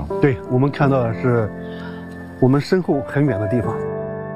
方。 对，我们看到的是我们身后很远的地方。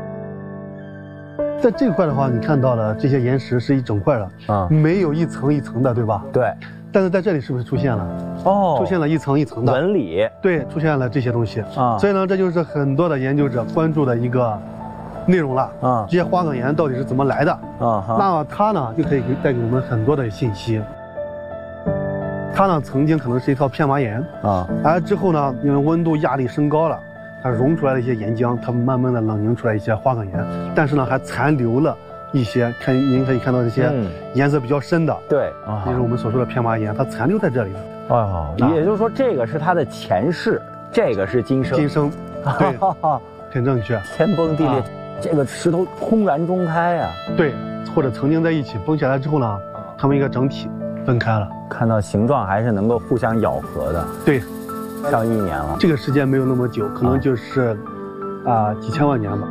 在这块的话，你看到了这些岩石是一整块的，没有一层一层的，对吧？ 对。 但是在这里是不是出现了？出现了一层一层的纹理。对， 出现了这些东西所以呢，这就是很多的研究者关注的一个内容了这些花岗岩到底是怎么来的那么它呢就可以带给我们很多的信息。它呢曾经可能是一套片麻岩而之后呢，因为温度压力升高了，它溶出来的一些岩浆，它慢慢的冷凝出来一些花岗岩，但是呢还残留了一些，您可以看到这些颜色比较深的， 对， 就是我们所说的片麻岩，它残留在这里了。 也就是说这个是它的前世，这个是今生。 今生，对，很正确。 天崩地裂，这个石头轰然中开呀。 对，或者曾经在一起崩下来之后呢，它们一个整体分开了。 看到形状还是能够互相咬合的。 对， 上亿年了。 这个时间没有那么久，可能就是几千万年吧。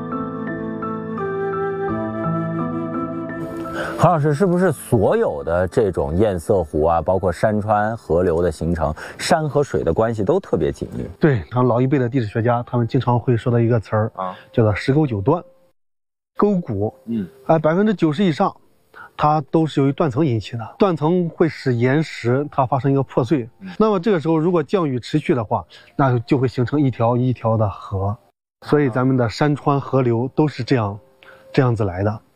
何老师，是不是所有的这种堰塞湖啊，包括山川河流的形成，山和水的关系都特别紧密？ 对，老一辈的地质学家，他们经常会说到一个词儿叫做石沟九断。沟谷，90%以上，它都是由于断层引起的。断层会使岩石它发生一个破碎，那么这个时候如果降雨持续的话，那就会形成一条一条的河。所以咱们的山川河流都是这样子来的。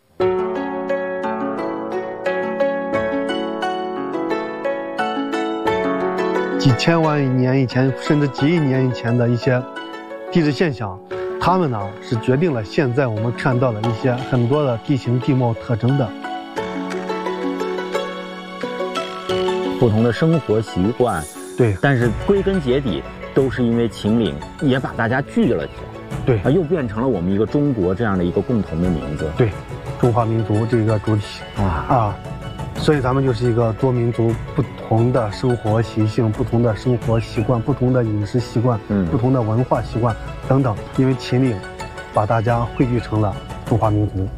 几千万年以前，甚至几亿年以前的一些地质现象，它们呢是决定了现在我们看到的一些很多的地形地貌特征的。 不同的生活习惯， 对， 但是归根结底都是因为秦岭也把大家聚了起来， 对， 又变成了我们一个中国这样的一个共同的名字， 对，中华民族这个主体所以咱们就是一个多民族不同的生活习性、不同的生活习惯、不同的饮食习惯、不同的文化习惯等等，因为秦岭把大家汇聚成了中华民族。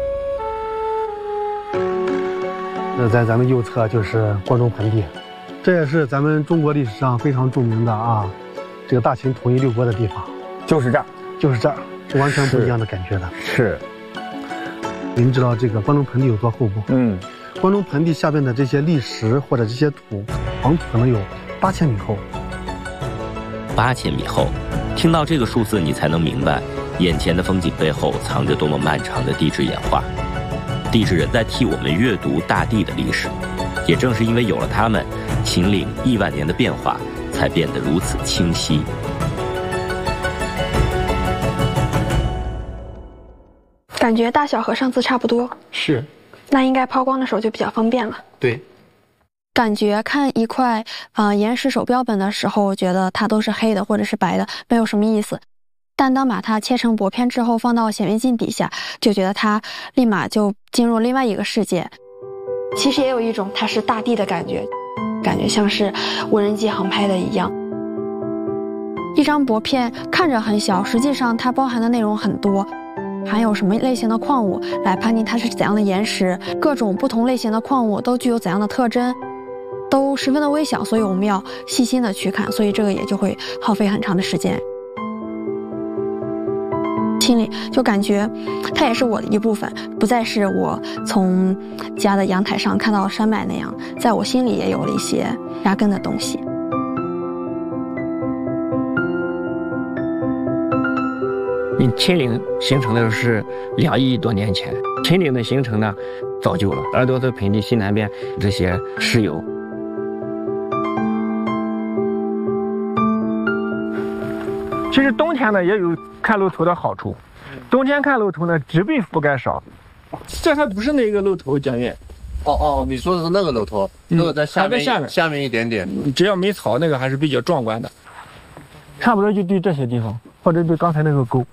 那在咱们右侧就是关中盆地，这也是咱们中国历史上非常著名的这个大秦统一六国的地方， 就是这儿， 是完全不一样的感觉的。 是。 您知道这个关中盆地有多厚不？关中盆地下边的这些砾石或者这些黄土可能有8000米厚。 8000米厚，听到这个数字，你才能明白，眼前的风景背后藏着多么漫长的地质演化。地质人在替我们阅读大地的历史，也正是因为有了它们，秦岭亿万年的变化才变得如此清晰。 感觉大小和上次差不多。 是。 那应该抛光的时候就比较方便了。 对， 感觉看一块岩石手标本的时候，觉得它都是黑的或者是白的，没有什么意思。但当把它切成薄片之后，放到显微镜底下，就觉得它立马就进入另外一个世界。其实也有一种它是大地的感觉，感觉像是无人机航拍的一样。一张薄片看着很小，实际上它包含的内容很多。含有什么类型的矿物，来判定它是怎样的岩石，各种不同类型的矿物都具有怎样的特征，都十分的微小，所以我们要细心的去看，所以这个也就会耗费很长的时间。心里就感觉它也是我的一部分，不再是我从家的阳台上看到山脉那样，在我心里也有了一些扎根的东西。 秦岭形成的是2亿多年前，秦岭的形成呢，造就了鄂尔多斯盆地西南边这些石油。其实冬天呢也有看露头的好处，冬天看露头呢，植被覆盖少。这还不是那个露头，蒋越。 你说的是那个露头，那个在下面，下面一点点。 只要没草，那个还是比较壮观的。差不多就对这些地方，或者对刚才那个沟。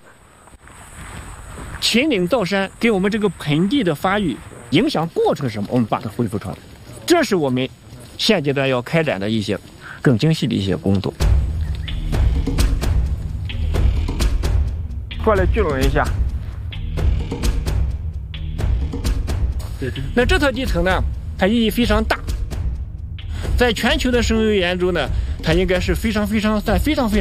秦岭造山给我们这个盆地的发育影响过程是什么？我们把它恢复出来，这是我们现阶段要开展的一些更精细的一些工作。过来聚拢一下。那这套地层呢，它意义非常大，在全球的生物研究呢，它应该是非常